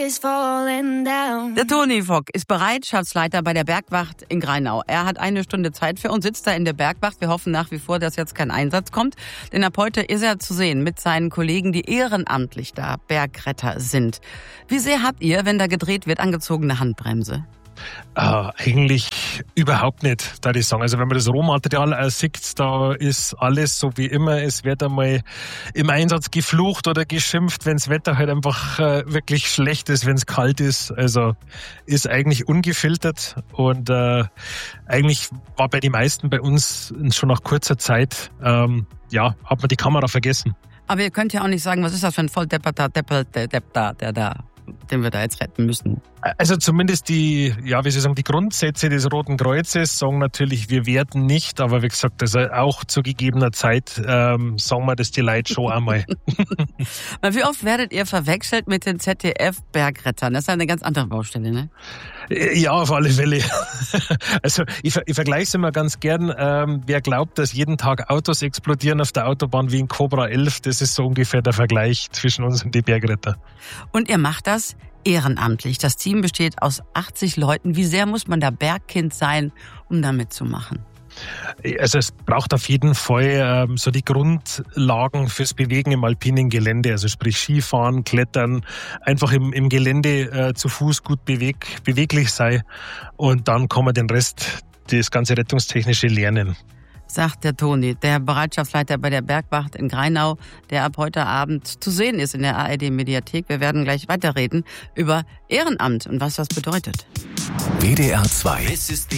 is falling down. Der Toni Fock ist Bereitschaftsleiter bei der Bergwacht in Grainau. Er hat 1 Stunde Zeit für uns, sitzt da in der Bergwacht. Wir hoffen nach wie vor, dass jetzt kein Einsatz kommt. Denn ab heute ist er zu sehen mit seinen Kollegen, die ehrenamtlich da Bergretter sind. Wie sehr habt ihr, wenn da gedreht wird, angezogene Handbremse? Eigentlich überhaupt nicht, da ich sagen. Also wenn man das Rohmaterial sieht, da ist alles so wie immer. Es wird einmal im Einsatz geflucht oder geschimpft, wenn das Wetter halt einfach wirklich schlecht ist, wenn es kalt ist. Also ist eigentlich ungefiltert und eigentlich war bei den meisten bei uns schon nach kurzer Zeit, hat man die Kamera vergessen. Aber ihr könnt ja auch nicht sagen, was ist das für ein Volldepperter Depp da, den wir da jetzt retten müssen. Also zumindest die Grundsätze des Roten Kreuzes sagen natürlich, wir werden nicht, aber wie gesagt, also auch zu gegebener Zeit sagen wir das die Leute schon einmal. Wie oft werdet ihr verwechselt mit den ZDF-Bergrettern? Das ist eine ganz andere Baustelle, ne? Ja, auf alle Fälle. Also ich vergleiche es immer ganz gern. Wer glaubt, dass jeden Tag Autos explodieren auf der Autobahn wie ein Cobra 11, das ist so ungefähr der Vergleich zwischen uns und die Bergretter. Und ihr macht das ehrenamtlich. Das Team besteht aus 80 Leuten. Wie sehr muss man da Bergkind sein, um da mitzumachen? Also es braucht auf jeden Fall so die Grundlagen fürs Bewegen im alpinen Gelände, also sprich Skifahren, Klettern, einfach im Gelände zu Fuß gut beweglich sein und dann kann man den Rest, das ganze Rettungstechnische lernen. Sagt der Toni, der Bereitschaftsleiter bei der Bergwacht in Grainau, der ab heute Abend zu sehen ist in der ARD-Mediathek. Wir werden gleich weiterreden über Ehrenamt und was das bedeutet. WDR 2